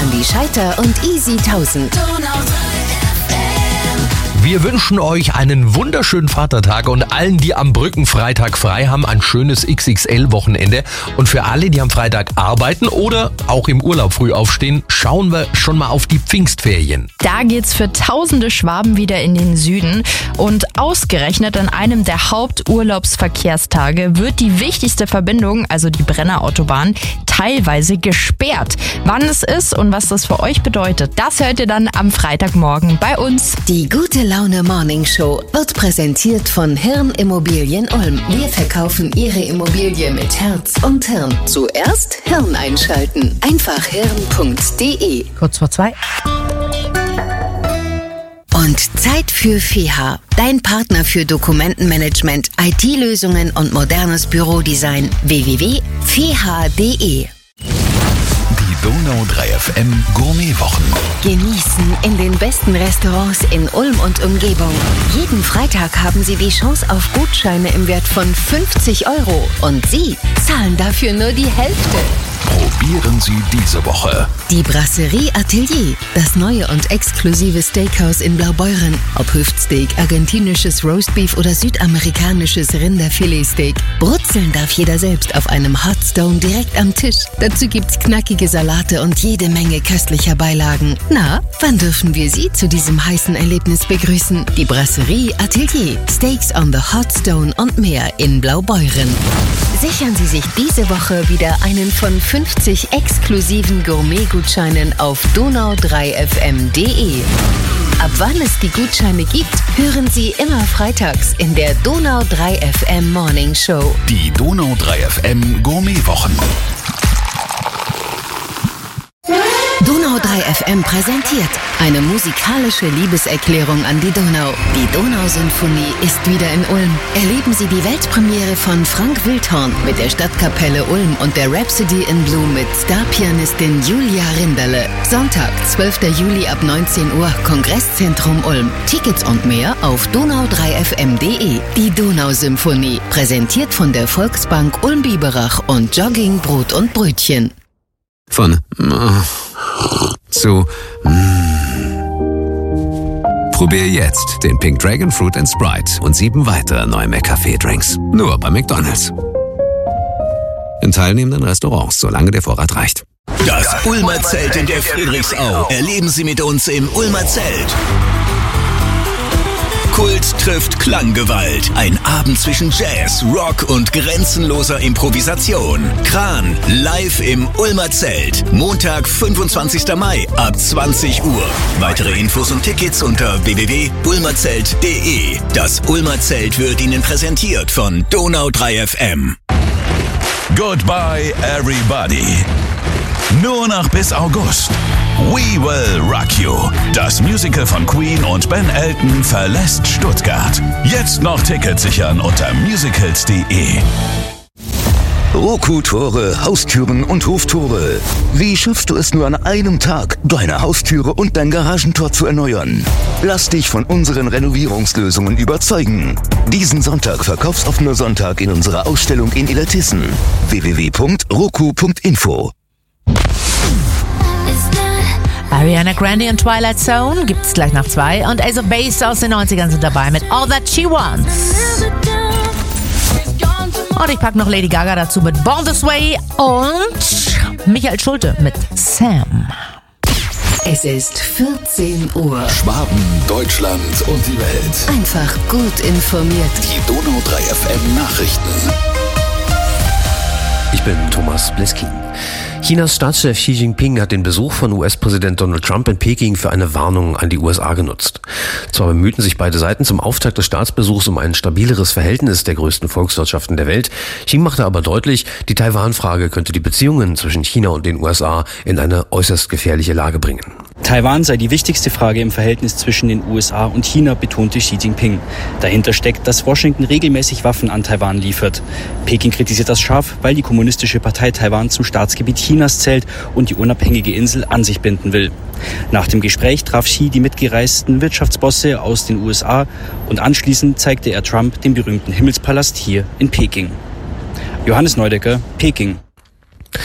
Andi Scheiter und Easy 1000. Wir wünschen euch einen wunderschönen Vatertag und allen, die am Brückenfreitag frei haben, ein schönes XXL-Wochenende. Und für alle, die am Freitag arbeiten oder auch im Urlaub früh aufstehen, schauen wir schon mal auf die Pfingstferien. Da geht's für tausende Schwaben wieder in den Süden. Und ausgerechnet an einem der Haupturlaubsverkehrstage wird die wichtigste Verbindung, also die Brennerautobahn, teilweise gesperrt. Wann es ist und was das für euch bedeutet, das hört ihr dann am Freitagmorgen bei uns. Die gute Laune Morning Show wird präsentiert von Hirn Immobilien Ulm. Wir verkaufen Ihre Immobilie mit Herz und Hirn. Zuerst Hirn einschalten. Einfach hirn.de. Kurz vor 2. Und Zeit für FEHA, dein Partner für Dokumentenmanagement, IT-Lösungen und modernes Bürodesign. www.feha.de. Die Donau 3 FM Gourmetwochen. Genießen in den besten Restaurants in Ulm und Umgebung. Jeden Freitag haben Sie die Chance auf Gutscheine im Wert von 50 €. Und Sie zahlen dafür nur die Hälfte. Probieren Sie diese Woche Die Brasserie Atelier, das neue und exklusive Steakhouse in Blaubeuren. Ob Hüftsteak, argentinisches Roastbeef oder südamerikanisches Rinderfiletsteak. Brutzeln darf jeder selbst auf einem Hotstone direkt am Tisch. Dazu gibt's knackige Salate und jede Menge köstlicher Beilagen. Na, wann dürfen wir Sie zu diesem heißen Erlebnis begrüßen? Die Brasserie Atelier, Steaks on the Hotstone und mehr in Blaubeuren. Sichern Sie sich diese Woche wieder einen von 50 exklusiven Gourmet-Gutscheinen auf donau3fm.de. Ab wann es die Gutscheine gibt, hören Sie immer freitags in der Donau 3 FM Morning Show. die Donau 3 FM Gourmetwochen. Donau 3 FM präsentiert eine musikalische Liebeserklärung an die Donau. Die Donausymphonie ist wieder in Ulm. Erleben Sie die Weltpremiere von Frank Wildhorn mit der Stadtkapelle Ulm und der Rhapsody in Blue mit Starpianistin Julia Rinderle. Sonntag, 12. Juli ab 19 Uhr, Kongresszentrum Ulm. Tickets und mehr auf donau3fm.de. Die Donausymphonie, präsentiert von der Volksbank Ulm-Biberach und Jogging Brot und Brötchen. Von zu Probier jetzt den Pink Dragon Fruit and Sprite und 7 weitere neue McCafé-Drinks. Nur bei McDonald's. In teilnehmenden Restaurants, solange der Vorrat reicht. Das Ulmer Zelt in der Friedrichsau. Erleben Sie mit uns im Ulmer Zelt. Kult trifft Klanggewalt. Ein Abend zwischen Jazz, Rock und grenzenloser Improvisation. Kran live im Ulmer Zelt. Montag, 25. Mai ab 20 Uhr. Weitere Infos und Tickets unter www.ulmerzelt.de. Das Ulmer Zelt wird Ihnen präsentiert von Donau 3 FM. Goodbye everybody. Nur noch bis August. We Will Rock You. Das Musical von Queen und Ben Elton verlässt Stuttgart. Jetzt noch Tickets sichern unter musicals.de. Roku-Tore, Haustüren und Hoftore. Wie schaffst du es nur an einem Tag, deine Haustüre und dein Garagentor zu erneuern? Lass dich von unseren Renovierungslösungen überzeugen. Diesen Sonntag verkaufsoffener Sonntag in unserer Ausstellung in Illertissen. www.roku.info. Ariana Grande und Twilight Zone gibt's gleich nach 2 und Ace of Base aus den 90ern sind dabei mit All That She Wants. Und ich pack noch Lady Gaga dazu mit Born This Way und Michael Schulte mit Sam. Es ist 14 Uhr. Schwaben, Deutschland und die Welt. Einfach gut informiert. Die Donau 3 FM Nachrichten. Ich bin Thomas Bliskin. Chinas Staatschef Xi Jinping hat den Besuch von US-Präsident Donald Trump in Peking für eine Warnung an die USA genutzt. Zwar bemühten sich beide Seiten zum Auftakt des Staatsbesuchs um ein stabileres Verhältnis der größten Volkswirtschaften der Welt. Xi machte aber deutlich, die Taiwan-Frage könnte die Beziehungen zwischen China und den USA in eine äußerst gefährliche Lage bringen. Taiwan sei die wichtigste Frage im Verhältnis zwischen den USA und China, betonte Xi Jinping. Dahinter steckt, dass Washington regelmäßig Waffen an Taiwan liefert. Peking kritisiert das scharf, weil die Kommunistische Partei Taiwan zum Staatsgebiet Chinas zählt und die unabhängige Insel an sich binden will. Nach dem Gespräch traf Xi die mitgereisten Wirtschaftsbosse aus den USA und anschließend zeigte er Trump den berühmten Himmelspalast hier in Peking. Johannes Neudecker, Peking.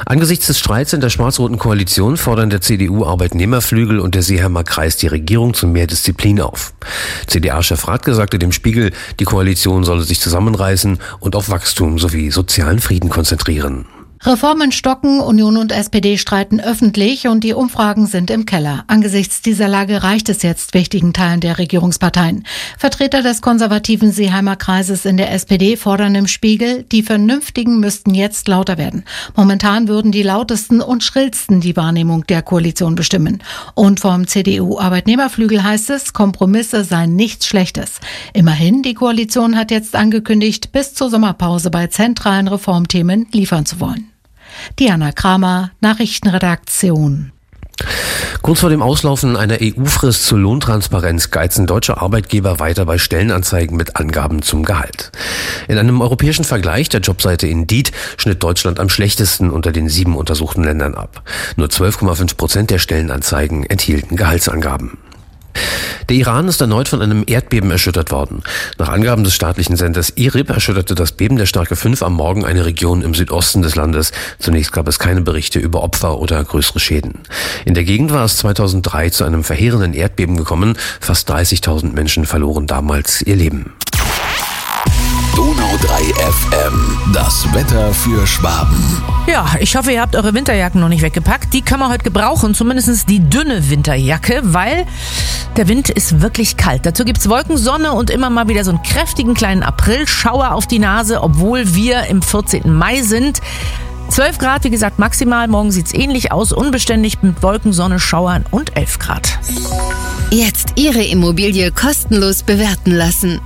Angesichts des Streits in der schwarz-roten Koalition fordern der CDU-Arbeitnehmerflügel und der Seeheimer Kreis die Regierung zu mehr Disziplin auf. CDA-Chef Radke sagte dem Spiegel, die Koalition solle sich zusammenreißen und auf Wachstum sowie sozialen Frieden konzentrieren. Reformen stocken, Union und SPD streiten öffentlich und die Umfragen sind im Keller. Angesichts dieser Lage reicht es jetzt wichtigen Teilen der Regierungsparteien. Vertreter des konservativen Seeheimer Kreises in der SPD fordern im Spiegel, die Vernünftigen müssten jetzt lauter werden. Momentan würden die lautesten und schrillsten die Wahrnehmung der Koalition bestimmen. Und vom CDU-Arbeitnehmerflügel heißt es, Kompromisse seien nichts Schlechtes. Immerhin, die Koalition hat jetzt angekündigt, bis zur Sommerpause bei zentralen Reformthemen liefern zu wollen. Diana Kramer, Nachrichtenredaktion. Kurz vor dem Auslaufen einer EU-Frist zur Lohntransparenz geizen deutsche Arbeitgeber weiter bei Stellenanzeigen mit Angaben zum Gehalt. In einem europäischen Vergleich der Jobseite Indeed schnitt Deutschland am schlechtesten unter den 7 untersuchten Ländern ab. Nur 12,5% der Stellenanzeigen enthielten Gehaltsangaben. Der Iran ist erneut von einem Erdbeben erschüttert worden. Nach Angaben des staatlichen Senders IRIB erschütterte das Beben der Stärke 5 am Morgen eine Region im Südosten des Landes. Zunächst gab es keine Berichte über Opfer oder größere Schäden. In der Gegend war es 2003 zu einem verheerenden Erdbeben gekommen. Fast 30.000 Menschen verloren damals ihr Leben. Donau 3 FM, das Wetter für Schwaben. Ja, ich hoffe, ihr habt eure Winterjacken noch nicht weggepackt. Die kann man heute gebrauchen, zumindest die dünne Winterjacke, weil der Wind ist wirklich kalt. Dazu gibt's Wolken, Sonne und immer mal wieder so einen kräftigen kleinen Aprilschauer auf die Nase, obwohl wir im 14. Mai sind. 12 Grad, wie gesagt, maximal. Morgen sieht's ähnlich aus, unbeständig mit Wolken, Sonne, Schauern und 11 Grad. Jetzt Ihre Immobilie kostenlos bewerten lassen.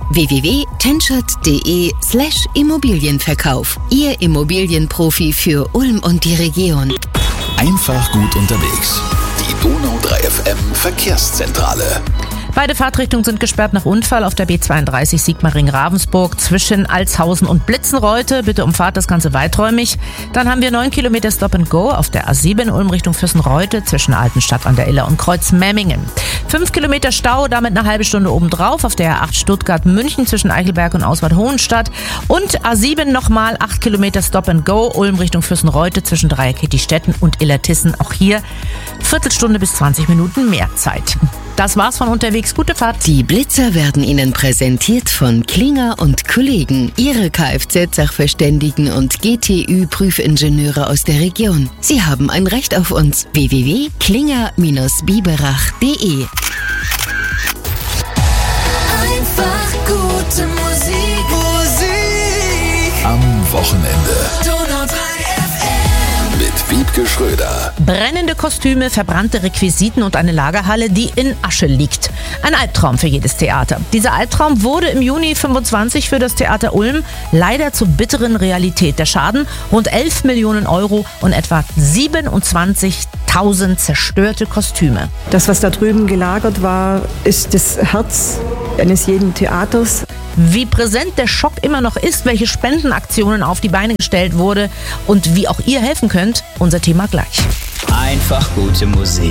www.tenschert.de/Immobilienverkauf. Ihr Immobilienprofi für Ulm und die Region. Einfach gut unterwegs. Die Donau 3 FM Verkehrszentrale. Beide Fahrtrichtungen sind gesperrt nach Unfall auf der B32 Sigmaringen-Ravensburg zwischen Altshausen und Blitzenreute. Bitte umfahrt das Ganze weiträumig. Dann haben wir 9 Kilometer Stop and Go auf der A7 Ulm Richtung Fürstenreute zwischen Altenstadt an der Iller und Kreuzmemmingen. 5 Kilometer Stau, damit eine halbe Stunde obendrauf auf der A8 Stuttgart-München zwischen Eichelberg und Auswart-Hohenstadt. Und A7 nochmal 8 Kilometer Stop and Go Ulm Richtung Fürstenreute zwischen Dreieck-Hittistetten und Illertissen. Auch hier Viertelstunde bis 20 Minuten mehr Zeit. Das war's von unterwegs. Gute Fahrt. Die Blitzer werden Ihnen präsentiert von Klinger und Kollegen. Ihre Kfz-Sachverständigen und GTÜ-Prüfingenieure aus der Region. Sie haben ein Recht auf uns. www.klinger-biberach.de. Einfach gute Musik. Am Wochenende. Donau 3 Mit Wiebke Schröder. Brennende Kostüme, verbrannte Requisiten und eine Lagerhalle, die in Asche liegt. Ein Albtraum für jedes Theater. Dieser Albtraum wurde im Juni 25 für das Theater Ulm leider zur bitteren Realität. Der Schaden rund 11 Millionen Euro und etwa 27.000 zerstörte Kostüme. Das, was da drüben gelagert war, ist das Herz eines jeden Theaters. Wie präsent der Schock immer noch ist, welche Spendenaktionen auf die Beine gestellt wurde und wie auch ihr helfen könnt, unser Thema gleich. Einfach gute Musik.